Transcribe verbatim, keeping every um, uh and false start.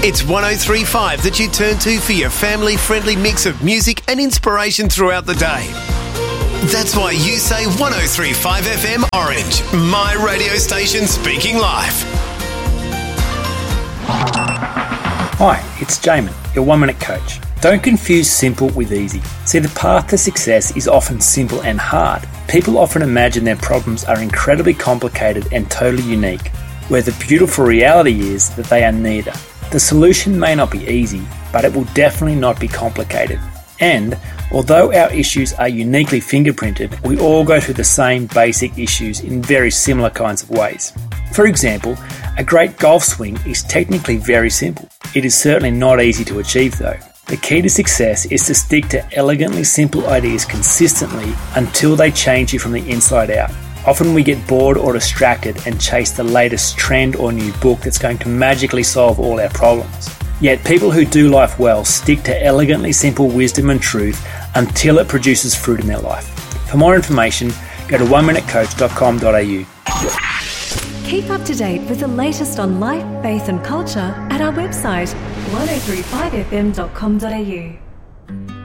It's one oh three point five that you turn to for your family-friendly mix of music and inspiration throughout the day. That's why you say one oh three point five F M Orange, my radio station speaking live. Hi, it's Jamin, your one-minute coach. Don't confuse simple with easy. See, the path to success is often simple and hard. People often imagine their problems are incredibly complicated and totally unique, where the beautiful reality is that they are neither. The solution may not be easy, but it will definitely not be complicated. And although our issues are uniquely fingerprinted, we all go through the same basic issues in very similar kinds of ways. For example, a great golf swing is technically very simple. It is certainly not easy to achieve though. The key to success is to stick to elegantly simple ideas consistently until they change you from the inside out. Often we get bored or distracted and chase the latest trend or new book that's going to magically solve all our problems. Yet people who do life well stick to elegantly simple wisdom and truth until it produces fruit in their life. For more information, go to one minute coach dot com dot a u. Keep up to date with the latest on life, faith and culture at our website one oh three five f m dot com dot a u.